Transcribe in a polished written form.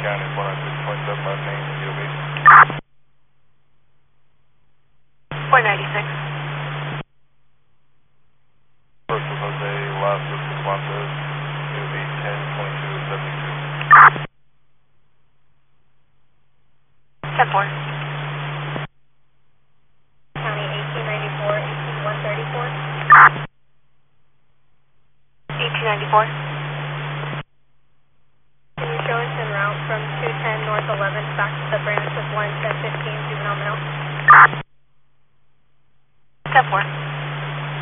County 496.7, last name, DOB. 496. First was Jose, last was Responses, DOB 102272. 10-4. County 1894, 18134. 1894. Can you show us en route from 210 North 11 back to the branch with 170?